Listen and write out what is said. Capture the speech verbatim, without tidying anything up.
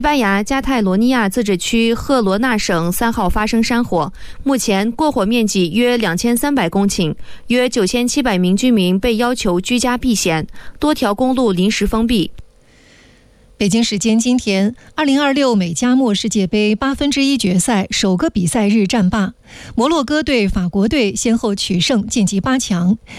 西班牙加泰罗尼亚自治区赫罗纳省三号发生山火，目前过火面积约两千三百公顷，约九千七百名居民被要求居家避险，多条公路临时封闭。 北京时间今天，二零二六美加墨世界杯八分之一决赛首个比赛日战罢，摩洛哥队、法国队先后取胜晋级八强，